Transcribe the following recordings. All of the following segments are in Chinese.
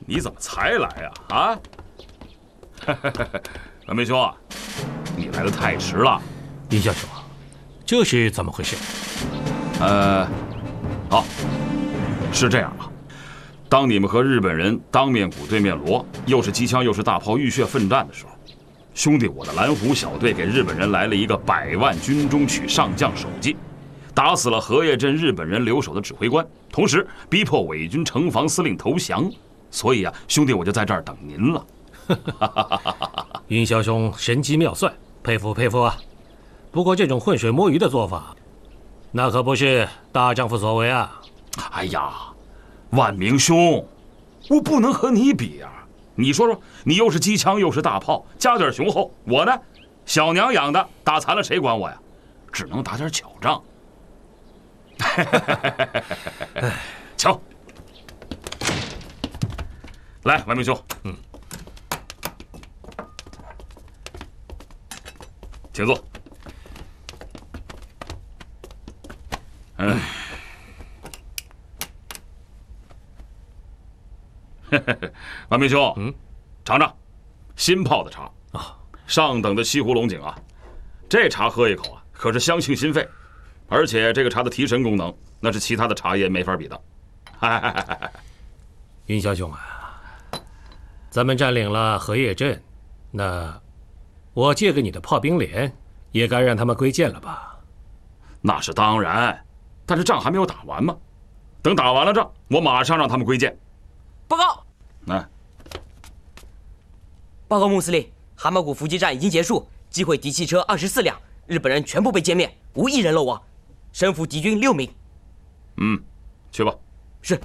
你怎么才来呀？啊？文明兄，你来的太迟了。 殷教授，这是怎么回事？ 是这样啊。当你们和日本人当面鼓对面锣，又是机枪又是大炮，浴血奋战的时候，兄弟我的蓝虎小队给日本人来了一个100万军中取上将首级，打死了荷叶镇日本人留守的指挥官，同时逼迫伪军城防司令投降。所以啊，兄弟我就在这儿等您了。 殷枭兄神机妙算，佩服佩服啊！不过这种浑水摸鱼的做法，那可不是大丈夫所为啊！ 哎呀，万明兄，我不能和你比啊！你说说，你又是机枪又是大炮，家底雄厚，我呢，小娘养的，打残了谁管我呀？只能打点巧仗。瞧，来，万明兄，请坐。万明兄，尝尝新泡的茶啊，上等的西湖龙井啊，这茶喝一口啊，可是香清心肺，而且这个茶的提神功能，那是其他的茶叶没法比的。 殷枭兄啊，咱们占领了荷叶镇，那我借给你的炮兵连，也该让他们归建了吧？ 那是当然，但是仗还没有打完嘛，等打完了仗，我马上让他们归建。 报告。 报告穆司令，蛤蟆谷伏击战已经结束，击毁敌汽车24辆，日本人全部被歼灭，无一人漏网，身俘敌军6名。 去吧。 是。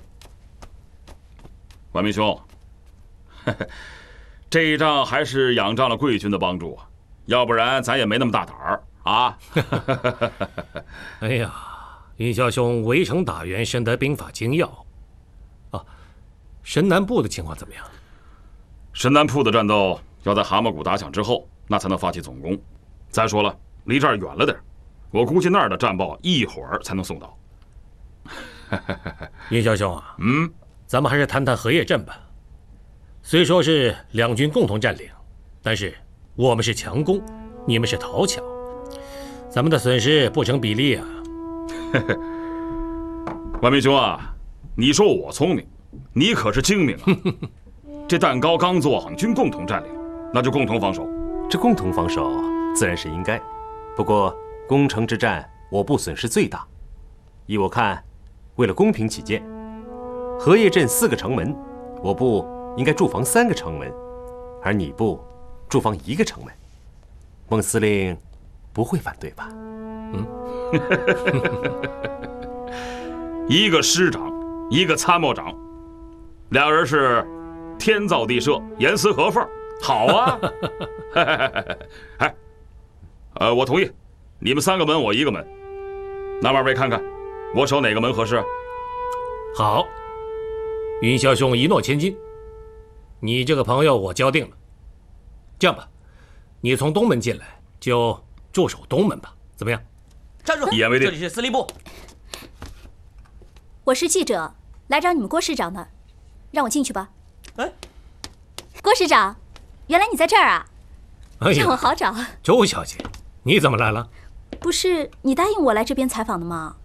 万明兄，这一仗还是仰仗了贵军的帮助啊，要不然咱也没那么大胆儿啊。 哎呀，殷枭兄围城打援，深得兵法精要。神南部的情况怎么样？ 神南铺的战斗要在蛤蟆谷打响之后，那才能发起总攻。再说了，离这儿远了点，我估计那儿的战报一会儿才能送到。 殷枭兄啊，咱们还是谈谈荷叶镇吧。虽说是两军共同占领，但是我们是强攻，你们是讨巧，咱们的损失不成比例啊。 万明兄啊，你说我聪明，你可是精明啊！这蛋糕刚做好，军共同占领，那就共同防守。 这共同防守自然是应该，不过攻城之战我部损失最大。依我看，为了公平起见，荷叶镇4个城门，我部应该驻防3个城门，而你部驻防1个城门。孟司令不会反对吧？ 一个师长，一个参谋长，俩人是天造地设，严丝合缝，好啊！我同意，你们3个门，我1个门。那2位看看，我守哪个门合适？ 好，殷枭兄一诺千金，你这个朋友我交定了。这样吧，你从东门进来，就驻守东门吧，怎么样？ 站住！ 一言为定。 这里是司令部。 我是记者，来找你们郭师长的，让我进去吧。 哎， 郭师长，原来你在这儿啊！ 哎呀， 让我好找。 周小姐，你怎么来了？ 不是你答应我来这边采访的吗？